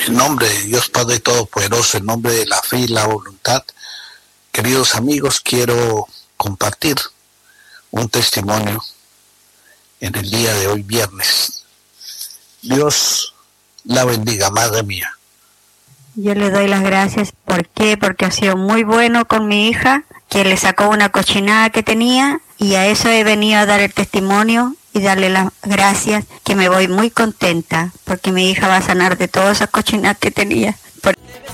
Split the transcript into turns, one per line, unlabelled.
En nombre de Dios Padre Todopoderoso, en nombre de la fe y la voluntad, queridos amigos, quiero compartir un testimonio en el día de hoy, viernes. Dios la bendiga, madre mía.
Yo le doy las gracias. ¿Por qué? Porque ha sido muy bueno con mi hija, que le sacó una cochinada que tenía, y a eso he venido a dar el testimonio y darle las gracias, que me voy muy contenta, porque mi hija va a sanar de todas esas cochinadas que tenía.